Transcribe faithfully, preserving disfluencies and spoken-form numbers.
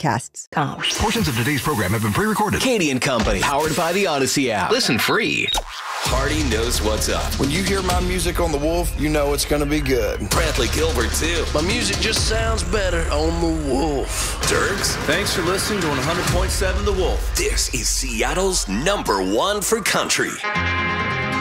podcasts. Portions of today's program have been pre-recorded. Katie and Company, powered by the Odyssey app. Listen free. Hardy knows what's up. When you hear my music on The Wolf, you know it's gonna be good. Bradley Gilbert, too. My music just sounds better on The Wolf. Dirks. Thanks for listening to one hundred point seven The Wolf. This is Seattle's number one for country.